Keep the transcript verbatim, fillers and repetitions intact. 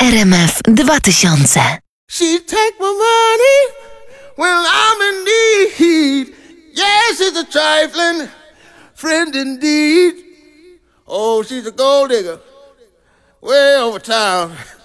R M F dwa tysiące. She take my money when I'm in need. Yes, she's a trifling friend indeed. Oh, she's a gold digger way over town.